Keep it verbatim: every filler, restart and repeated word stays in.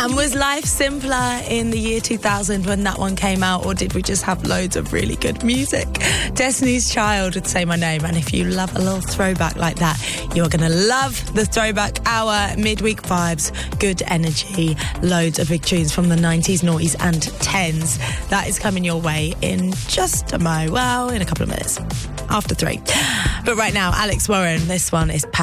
And was life simpler in the year two thousand when that one came out, or did we just have loads of really good music? Destiny's Child would Say My Name, and if you love a little throwback like that, you are going to love the Throwback Hour, midweek vibes, good energy, loads of big tunes from the nineties, noughties and tens. That is coming your way in just a mo, well, in a couple of minutes, after three. But right now, Alex Warren, this one is